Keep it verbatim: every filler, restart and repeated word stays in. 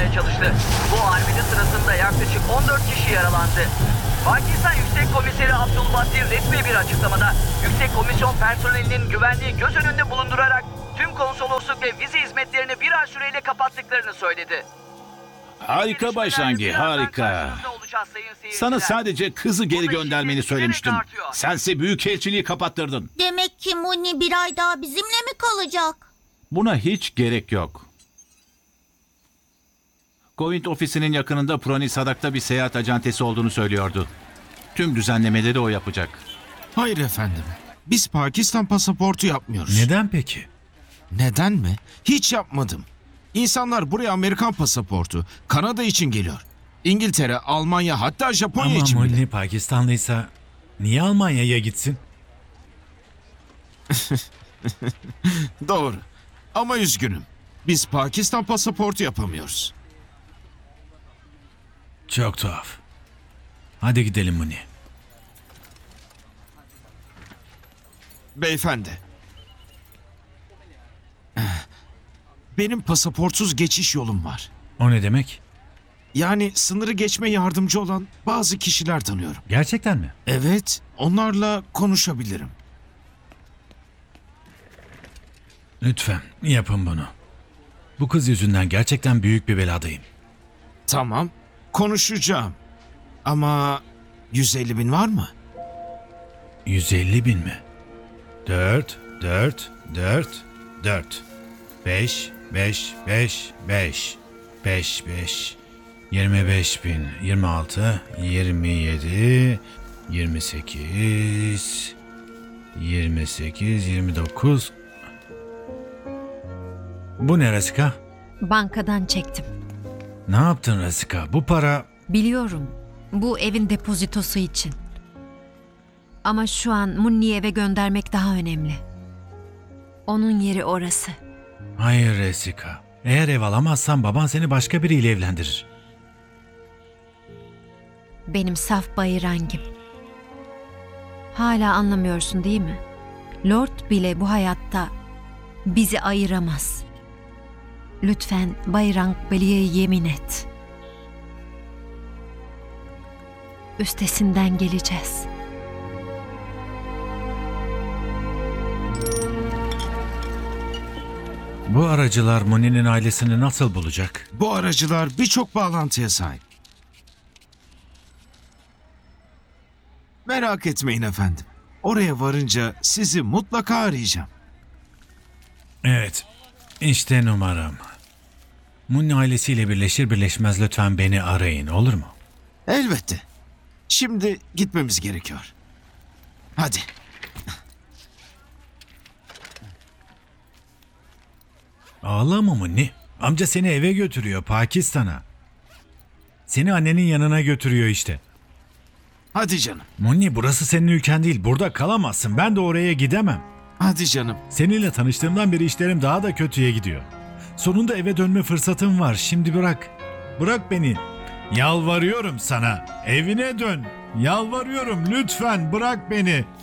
bulmaya çalıştı. Bu arbede sırasında yaklaşık on dört kişi yaralandı. Pakistan Yüksek Komiseri Abdülbasit resmi bir açıklamada Yüksek Komisyon personelinin güvenliği göz önünde bulundurarak tüm konsolosluk ve vize hizmetlerini bir ay süreyle kapattıklarını söyledi. Harika Başlangi, harika. Sana sadece kızı geri göndermeni söylemiştim. Sense büyükelçiliği kapattırdın. Demek ki Munni bir ay daha bizimle mi kalacak? Buna hiç gerek yok. Govint ofisinin yakınında Purani Sadak'ta bir seyahat acentesi olduğunu söylüyordu. Tüm düzenlemeleri o yapacak. Hayır efendim. Biz Pakistan pasaportu yapmıyoruz. Neden peki? Neden mi? Hiç yapmadım. İnsanlar buraya Amerikan pasaportu, Kanada için geliyor. İngiltere, Almanya, hatta Japonya Ama için bile. Molly Pakistanlıysa niye Almanya'ya gitsin? Doğru. Ama üzgünüm. Biz Pakistan pasaportu yapamıyoruz. Çok tuhaf. Hadi gidelim Muni. Beyefendi. Benim pasaportsuz geçiş yolum var. O ne demek? Yani sınırı geçme yardımcı olan bazı kişiler tanıyorum. Gerçekten mi? Evet, onlarla konuşabilirim. Lütfen yapın bunu. Bu kız yüzünden gerçekten büyük bir beladayım. Tamam, konuşacağım. Ama yüz elli bin var mı? yüz elli bin mi? Dört, dört, dört, dört. Beş, beş, beş, beş. Beş, beş. Yirmi beş bin. Yirmi altı, yirmi yedi, yirmi sekiz, yirmi sekiz, yirmi dokuz. Bu ne Rasika? Bankadan çektim. Ne yaptın Rasika? Bu para... Biliyorum. Bu evin depozitosu için. Ama şu an Munni'yi eve göndermek daha önemli. Onun yeri orası. Hayır Rasika. Eğer ev alamazsan baban seni başka biriyle evlendirir. Benim saf bayırangim. Hala anlamıyorsun değil mi? Lord bile bu hayatta bizi ayıramaz. Lütfen Bayrang Beli'ye yemin et. Üstesinden geleceğiz. Bu aracılar Muni'nin ailesini nasıl bulacak? Bu aracılar birçok bağlantıya sahip. Merak etmeyin efendim. Oraya varınca sizi mutlaka arayacağım. Evet, işte numaram. Muni ailesiyle birleşir birleşmez lütfen beni arayın, olur mu? Elbette. Şimdi gitmemiz gerekiyor. Hadi. Ağlama Muni. Amca seni eve götürüyor, Pakistan'a. Seni annenin yanına götürüyor işte. Hadi canım. Muni, burası senin ülken değil. Burada kalamazsın. Ben de oraya gidemem. Hadi canım. Seninle tanıştığımdan beri işlerim daha da kötüye gidiyor. Sonunda eve dönme fırsatım var. Şimdi bırak. Bırak beni. Yalvarıyorum sana. Evine dön. Yalvarıyorum. Lütfen bırak beni.